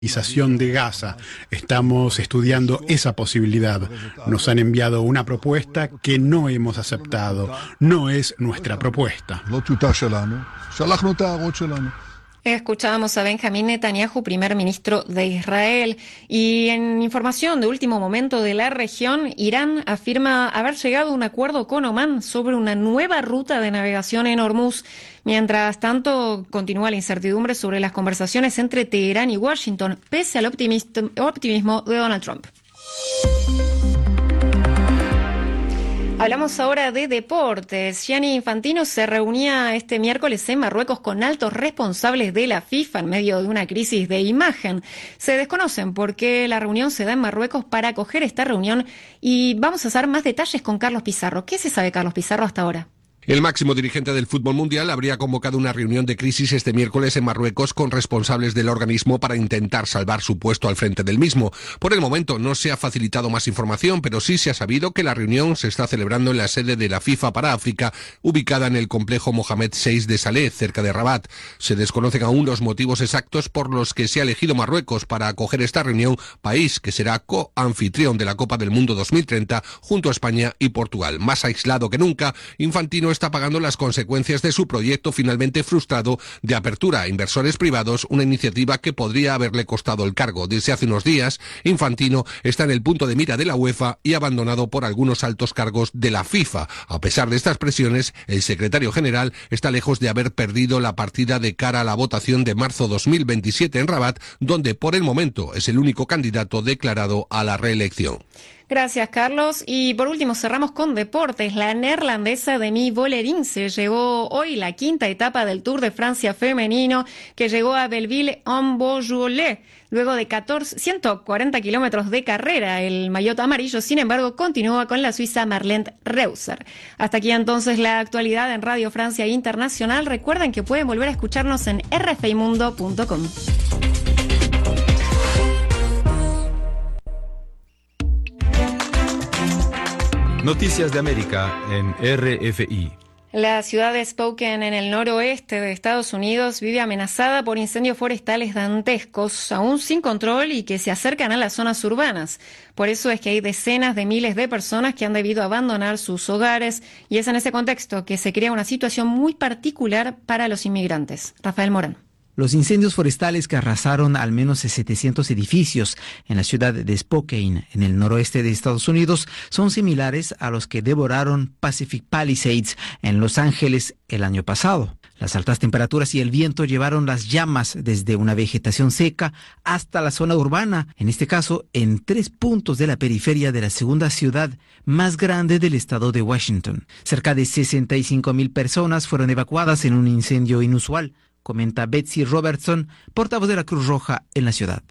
de Gaza. Estamos estudiando esa posibilidad. Nos han enviado una propuesta que no hemos aceptado. No es nuestra propuesta. Escuchábamos a Benjamín Netanyahu, primer ministro de Israel. Y en información de último momento de la región, Irán afirma haber llegado a un acuerdo con Omán sobre una nueva ruta de navegación en Hormuz. Mientras tanto, continúa la incertidumbre sobre las conversaciones entre Teherán y Washington, pese al optimismo de Donald Trump. Hablamos ahora de deportes. Gianni Infantino se reunía este miércoles en Marruecos con altos responsables de la FIFA en medio de una crisis de imagen. Se desconocen por qué la reunión se da en Marruecos para acoger esta reunión y vamos a saber más detalles con Carlos Pizarro. ¿Qué se sabe, Carlos Pizarro, hasta ahora? El máximo dirigente del fútbol mundial habría convocado una reunión de crisis este miércoles en Marruecos con responsables del organismo para intentar salvar su puesto al frente del mismo. Por el momento no se ha facilitado más información, pero sí se ha sabido que la reunión se está celebrando en la sede de la FIFA para África, ubicada en el complejo Mohamed VI de Saleh, cerca de Rabat. Se desconocen aún los motivos exactos por los que se ha elegido Marruecos para acoger esta reunión, país que será coanfitrión de la Copa del Mundo 2030 junto a España y Portugal. Más aislado que nunca, Infantino está pagando las consecuencias de su proyecto finalmente frustrado de apertura a inversores privados, una iniciativa que podría haberle costado el cargo. Desde hace unos días, Infantino está en el punto de mira de la UEFA y abandonado por algunos altos cargos de la FIFA. A pesar de estas presiones, el secretario general está lejos de haber perdido la partida de cara a la votación de marzo 2027 en Rabat, donde por el momento es el único candidato declarado a la reelección. Gracias, Carlos. Y por último, cerramos con deportes. La neerlandesa Demi Vollering se llevó hoy la quinta etapa del Tour de Francia femenino, que llegó a Belleville-en-Beaujolais. Luego de 140 kilómetros de carrera, el maillot amarillo, sin embargo, continúa con la suiza Marlene Reusser. Hasta aquí entonces la actualidad en Radio Francia Internacional. Recuerden que pueden volver a escucharnos en rfimundo.com. Noticias de América en RFI. La ciudad de Spokane, en el noroeste de Estados Unidos, vive amenazada por incendios forestales dantescos, aún sin control y que se acercan a las zonas urbanas. Por eso es que hay decenas de miles de personas que han debido abandonar sus hogares y es en ese contexto que se crea una situación muy particular para los inmigrantes. Rafael Morán. Los incendios forestales que arrasaron al menos 700 edificios en la ciudad de Spokane, en el noroeste de Estados Unidos, son similares a los que devoraron Pacific Palisades en Los Ángeles el año pasado. Las altas temperaturas y el viento llevaron las llamas desde una vegetación seca hasta la zona urbana, en este caso en 3 puntos de la periferia de la segunda ciudad más grande del estado de Washington. Cerca de 65,000 personas fueron evacuadas en un incendio inusual, comenta Betsy Robertson, portavoz de la Cruz Roja en la ciudad.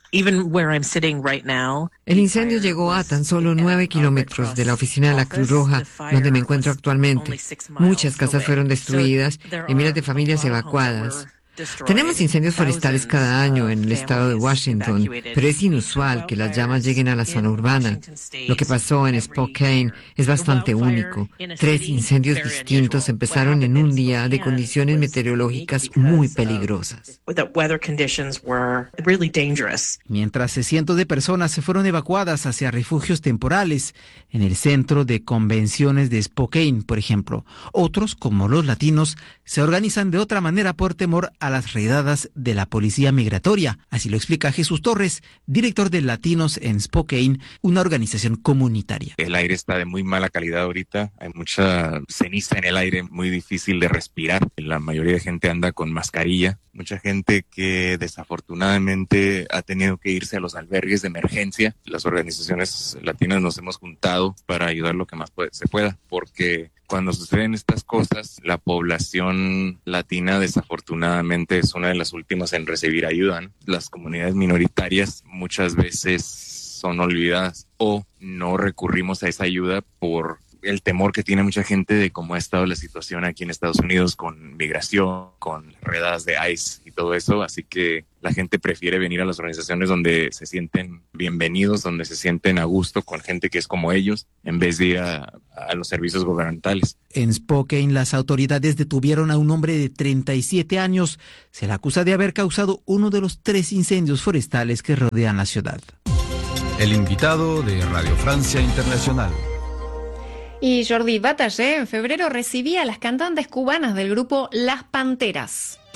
El incendio llegó a tan solo 9 kilómetros de la oficina de la Cruz Roja, donde me encuentro actualmente. Muchas casas fueron destruidas y miles de familias evacuadas. Tenemos incendios forestales cada año en el estado de Washington, pero es inusual que las llamas lleguen a la zona urbana. Lo que pasó en Spokane es bastante único. 3 incendios distintos empezaron en un día de condiciones meteorológicas muy peligrosas. Mientras cientos de personas se fueron evacuadas hacia refugios temporales en el centro de convenciones de Spokane, por ejemplo. Otros, como los latinos, se organizan de otra manera por temor a las redadas de la policía migratoria. Así lo explica Jesús Torres, director de Latinos en Spokane, una organización comunitaria. El aire está de muy mala calidad ahorita, hay mucha ceniza en el aire, muy difícil de respirar. La mayoría de gente anda con mascarilla. Mucha gente que desafortunadamente ha tenido que irse a los albergues de emergencia. Las organizaciones latinas nos hemos juntado para ayudar lo que más se pueda, porque cuando suceden estas cosas, la población latina desafortunadamente es una de las últimas en recibir ayuda, ¿no? Las comunidades minoritarias muchas veces son olvidadas o no recurrimos a esa ayuda por el temor que tiene mucha gente de cómo ha estado la situación aquí en Estados Unidos con migración, con redadas de ICE y todo eso, así que la gente prefiere venir a las organizaciones donde se sienten bienvenidos, donde se sienten a gusto con gente que es como ellos, en vez de ir a los servicios gubernamentales. En Spokane, las autoridades detuvieron a un hombre de 37 años. Se le acusa de haber causado uno de los 3 incendios forestales que rodean la ciudad. El invitado de Radio Francia Internacional. Y Jordi Batalle en febrero recibía a las cantantes cubanas del grupo Las Panteras.